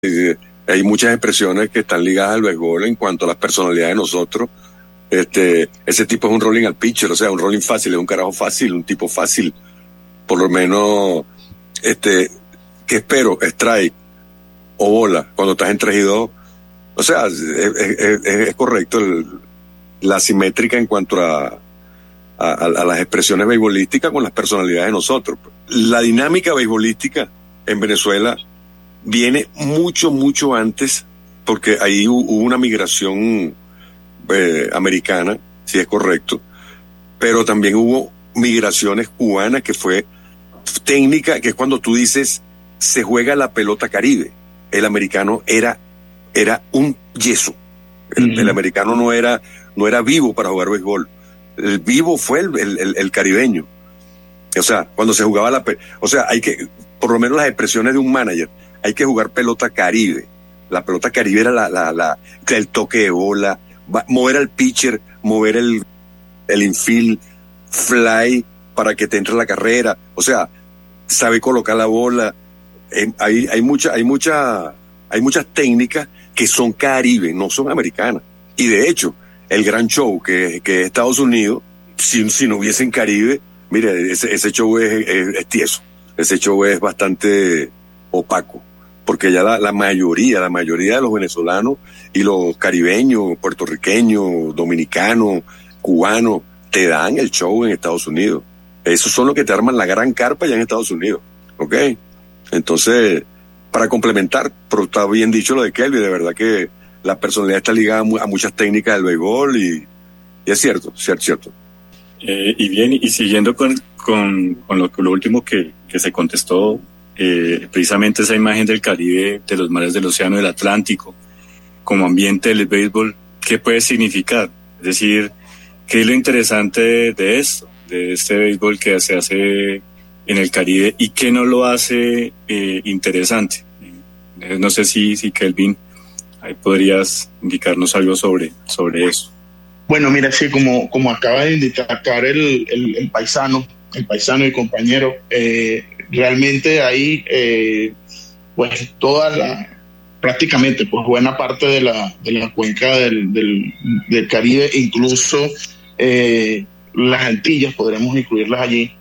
Hay muchas expresiones que están ligadas al béisbol en cuanto a las personalidades de nosotros. Ese tipo es un rolling al pitcher, o sea, un rolling fácil, es un carajo fácil, un tipo fácil. Por lo menos, ¿qué espero? Strike o bola cuando estás en 3-2. O sea, es correcto la simétrica en cuanto a las expresiones beisbolísticas con las personalidades de nosotros. La dinámica beisbolística en Venezuela viene mucho antes, porque ahí hubo una migración americana, si es correcto, pero también hubo migraciones cubanas, que fue técnica, que es cuando tú dices se juega la pelota caribe. El americano era un yeso. El americano no era vivo para jugar béisbol. El vivo fue el caribeño. O sea, cuando se jugaba o sea, hay que, por lo menos las expresiones de un manager, hay que jugar pelota caribe. La pelota caribe era el toque de bola, mover al pitcher, mover el infield, fly para que te entre la carrera. O sea, sabe colocar la bola. Hay muchas técnicas que son caribe, no son americanas. Y de hecho, el gran show que es Estados Unidos, si no hubiese en Caribe, mire, ese show es tieso. Ese show es bastante opaco, porque ya la mayoría de los venezolanos y los caribeños, puertorriqueños, dominicanos, cubanos, te dan el show en Estados Unidos. Esos son los que te arman la gran carpa ya en Estados Unidos, ¿ok? Entonces, para complementar, pero está bien dicho lo de Kelvin, de verdad que la personalidad está ligada a muchas técnicas del béisbol y es cierto. Y bien, y siguiendo con lo último que se contestó, precisamente esa imagen del Caribe, de los mares del Océano, del Atlántico, como ambiente del béisbol, ¿qué puede significar? Es decir, ¿qué es lo interesante de esto, de este béisbol que se hace en el Caribe y qué no lo hace interesante? No sé si Kelvin, ahí podrías indicarnos algo sobre eso. Bueno, mira, sí, como acaba de indicar el paisano y compañero, realmente ahí, pues prácticamente, pues buena parte de la cuenca del Caribe, incluso las Antillas, podríamos incluirlas allí,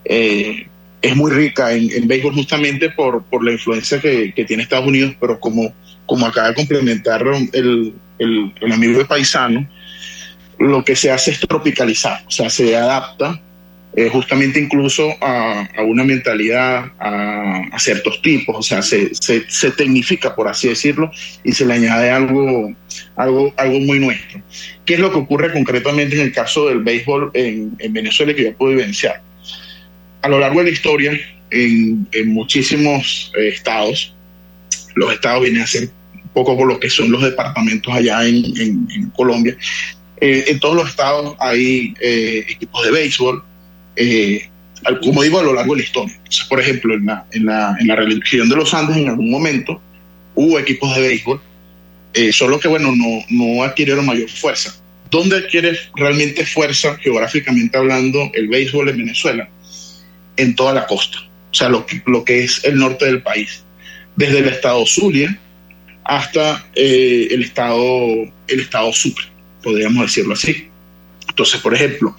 es muy rica en béisbol justamente por la influencia que tiene Estados Unidos, pero como acaba de complementar el amigo de paisano, lo que se hace es tropicalizar, o sea, se adapta justamente incluso a una mentalidad, a ciertos tipos, o sea, se tecnifica, por así decirlo, y se le añade algo muy nuestro. ¿Qué es lo que ocurre concretamente en el caso del béisbol en Venezuela que yo puedo evidenciar? A lo largo de la historia, en muchísimos estados, los estados vienen a ser un poco por lo que son los departamentos allá en Colombia. En todos los estados hay equipos de béisbol, como digo, a lo largo de la historia. Entonces, por ejemplo, en la región de los Andes en algún momento hubo equipos de béisbol, solo que bueno, no adquirieron mayor fuerza. ¿Dónde adquiere realmente fuerza, geográficamente hablando, el béisbol en Venezuela? En toda la costa, o sea, lo que es el norte del país, desde el estado Zulia hasta el estado Sucre, podríamos decirlo así. Entonces, por ejemplo,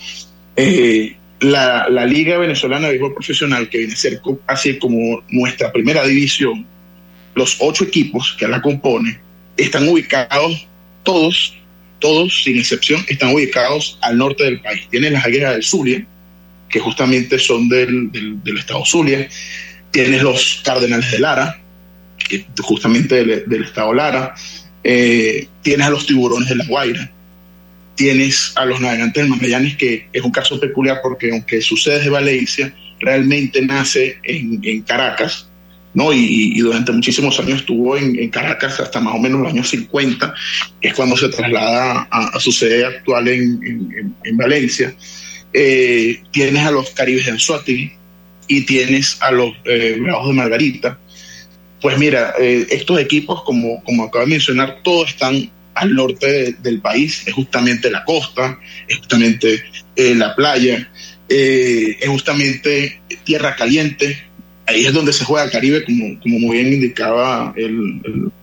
la Liga Venezolana de Béisbol Profesional, que viene a ser así como nuestra primera división, los 8 equipos que la componen están ubicados, todos sin excepción, están ubicados al norte del país. Tienen las Águilas del Zulia, que justamente son del estado Zulia. Tienes los Cardenales de Lara, que justamente del estado Lara. Tienes a los Tiburones de La Guaira. Tienes a los Navegantes del Magallanes, que es un caso peculiar porque aunque su sede es de Valencia, realmente nace en Caracas, ¿no? Y durante muchísimos años estuvo en Caracas hasta más o menos los años 50, que es cuando se traslada a su sede actual en Valencia. Tienes a los Caribes de Anzoátegui y tienes a los Bravos de Margarita. Pues mira, estos equipos, como acabo de mencionar, todos están al norte del país. Es justamente la costa, es justamente la playa, es justamente tierra caliente, ahí es donde se juega el Caribe, como muy bien indicaba el